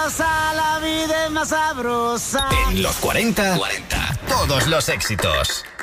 rosa, la vida es más sabrosa. En los 40, todos los éxitos.